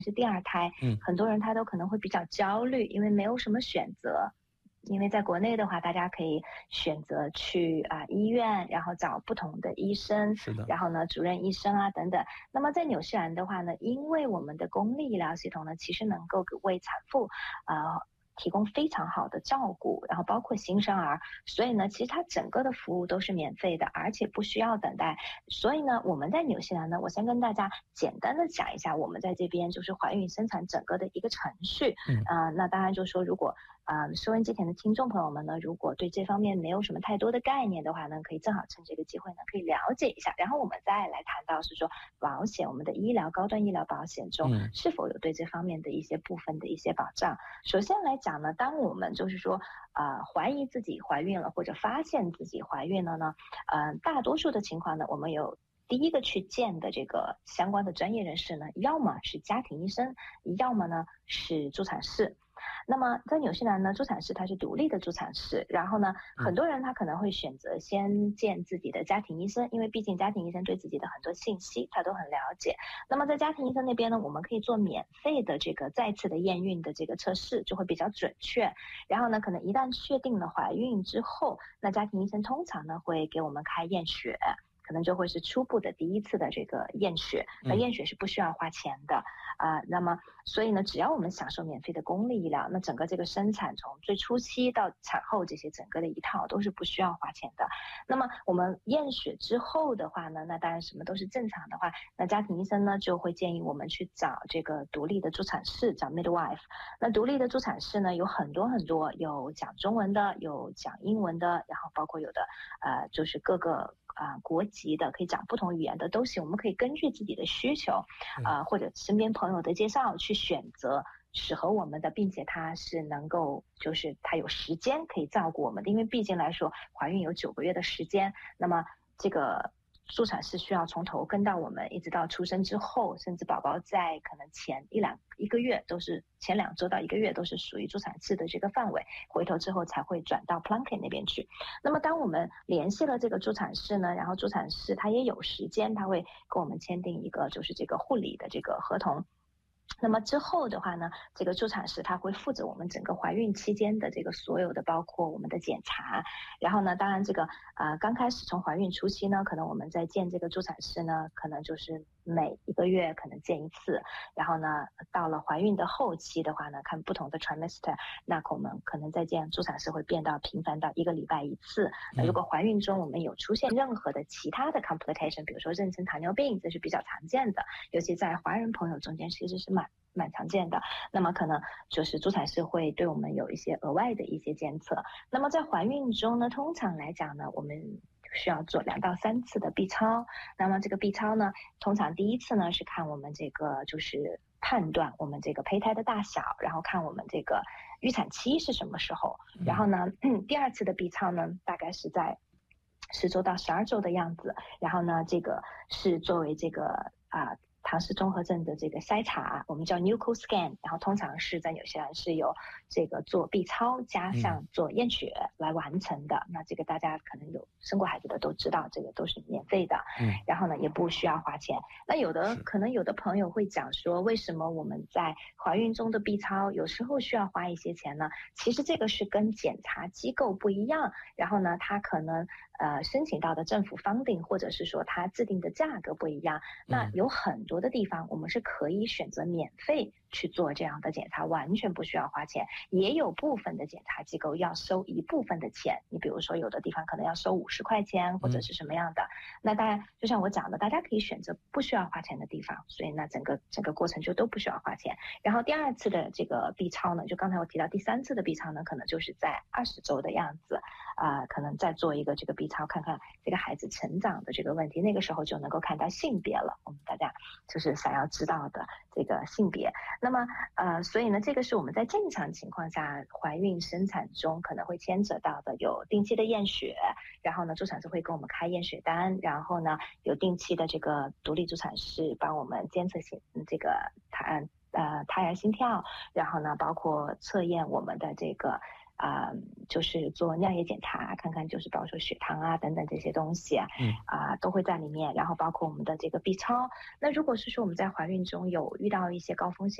是第二胎，很多人他都可能会比较焦虑，因为没有什么选择。因为在国内的话，大家可以选择去医院，然后找不同的医生， 是的， 然后呢主任医生啊等等。那么在纽西兰的话呢，因为我们的公立医疗系统呢，其实能够为产妇提供非常好的照顾，然后包括新生儿，所以呢，其实它整个的服务都是免费的，而且不需要等待。所以呢，我们在纽西兰呢，我先跟大家简单的讲一下我们在这边就是怀孕生产整个的一个程序。那当然就是说，如果收音机前的听众朋友们呢，如果对这方面没有什么太多的概念的话呢，可以正好趁这个机会呢，可以了解一下。然后我们再来谈到是说保险，我们的高端医疗保险中是否有对这方面的一些部分的一些保障。首先来讲呢，当我们就是说怀疑自己怀孕了或者发现自己怀孕了呢，大多数的情况呢，我们有第一个去见的这个相关的专业人士呢，要么是家庭医生，要么呢是助产士。那么在纽西兰呢，助产士它是独立的助产士，然后呢，很多人他可能会选择先见自己的家庭医生，因为毕竟家庭医生对自己的很多信息他都很了解。那么在家庭医生那边呢，我们可以做免费的这个再次的验孕的这个测试，就会比较准确。然后呢，可能一旦确定了怀孕之后，那家庭医生通常呢会给我们开验血。可能就会是初步的第一次的这个验血，那验血是不需要花钱的那么所以呢，只要我们享受免费的公立医疗，那整个这个生产从最初期到产后这些整个的一套都是不需要花钱的。那么我们验血之后的话呢，那当然什么都是正常的话，那家庭医生呢就会建议我们去找这个独立的助产士，找 midwife。那独立的助产士呢有很多很多，有讲中文的，有讲英文的，然后包括有的就是各个国籍的，可以讲不同语言的都行。我们可以根据自己的需求或者身边朋友的介绍去选择适合我们的，并且他是能够就是他有时间可以照顾我们的，因为毕竟来说怀孕有9个月的时间，那么这个助产士需要从头跟到我们一直到出生之后，甚至宝宝在可能前一个月都是前2周到1个月都是属于助产士的这个范围，回头之后才会转到 Plunket 那边去。那么当我们联系了这个助产士呢，然后助产士他也有时间，他会跟我们签订一个就是这个护理的这个合同。那么之后的话呢，这个助产士他会负责我们整个怀孕期间的这个所有的，包括我们的检查。然后呢，当然这个刚开始从怀孕初期呢，可能我们在见这个助产士呢，可能就是每1个月可能见一次。然后呢，到了怀孕的后期的话呢，看不同的 trimester， 那我们可能再见助产士会变到频繁到1个礼拜1次。那如果怀孕中我们有出现任何的其他的 complication， 比如说妊娠糖尿病，这是比较常见的，尤其在华人朋友中间其实是蛮常见的。那么可能就是助产士会对我们有一些额外的一些监测。那么在怀孕中呢，通常来讲呢，我们需要做2到3次的 B 超。那么这个 B 超呢，通常第一次呢是看我们这个就是判断我们这个胚胎的大小，然后看我们这个预产期是什么时候。然后呢，第2次的 B 超呢，大概是在10周到12周的样子。然后呢，这个是作为这个唐氏综合症的这个筛查，我们叫 Nuchal Scan， 然后通常是在纽西兰是有这个做 B 超加上做验血来完成的。那这个大家可能有生过孩子的都知道，这个都是免费的。然后呢也不需要花钱。那可能有的朋友会讲说，为什么我们在怀孕中的 B 超有时候需要花一些钱呢？其实这个是跟检查机构不一样，然后呢它可能申请到的政府 funding 或者是说它制定的价格不一样。那有很多的地方我们是可以选择免费去做这样的检查，完全不需要花钱。也有部分的检查机构要收一部分的钱，你比如说有的地方可能要收50块钱或者是什么样的。那当然就像我讲的，大家可以选择不需要花钱的地方，所以那整个过程就都不需要花钱。然后第2次的这个 B 超呢，就刚才我提到第3次的 B 超呢，可能就是在20周的样子可能再做一个这个 B 超，看看这个孩子成长的这个问题，那个时候就能够看到性别了，我们大家就是想要知道的这个性别。那么所以呢，这个是我们在正常情况下怀孕生产中可能会牵扯到的，有定期的验血，然后呢助产士会给我们开验血单，然后呢有定期的这个独立助产士帮我们监测这个胎儿心跳，然后呢包括测验我们的这个就是做尿液检查，看看就是比方说血糖啊等等这些东西都会在里面，然后包括我们的这个 B 超。那如果是说我们在怀孕中有遇到一些高风险